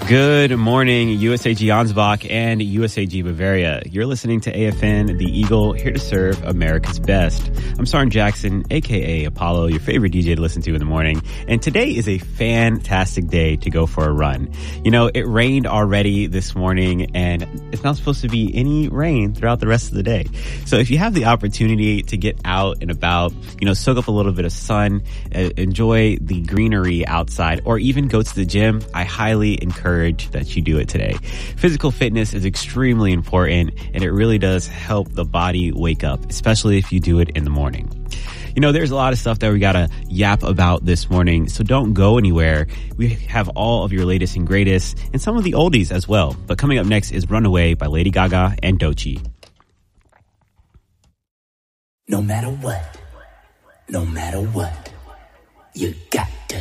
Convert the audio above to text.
Good morning, USAG Ansbach and USAG Bavaria. You're listening to AFN, the Eagle, here to serve America's best. I'm Sarn Jackson, aka Apollo, your favorite DJ to listen to in the morning. And today is a fantastic day to go for a run. You know, it rained already this morning and it's not supposed to be any rain throughout the rest of the day. So if you have the opportunity to get out and about, you know, soak up a little bit of sun, enjoy the greenery outside, or even go to the gym, I highly encourage that you do it today. Physical fitness is extremely important and it really does help the body wake up, especially if you do it in the morning. You know, there's a lot of stuff that we gotta yap about this morning, so don't go anywhere. We have all of your latest and greatest and some of the oldies as well. But coming up next is Runaway by Lady Gaga and Doechii. No matter what, you got to